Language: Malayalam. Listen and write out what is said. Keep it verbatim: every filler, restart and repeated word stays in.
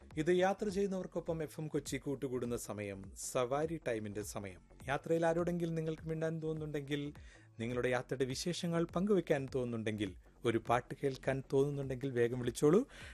ഇത് യാത്ര ചെയ്യുന്നവർക്കൊപ്പം എഫ് എം കൊച്ചി കൂട്ടുകൂടുന്ന സമയം, സവാരി ടൈമിന്റെ സമയം. യാത്രയിൽ ആരോടെങ്കിലും നിങ്ങൾക്ക് മിണ്ടാൻ തോന്നുന്നുണ്ടെങ്കിൽ, നിങ്ങളുടെ യാത്രയുടെ വിശേഷങ്ങൾ പങ്കുവെക്കാൻ തോന്നുന്നുണ്ടെങ്കിൽ, ഒരു പാട്ട് കേൾക്കാൻ തോന്നുന്നുണ്ടെങ്കിൽ വേഗം വിളിച്ചോളൂ.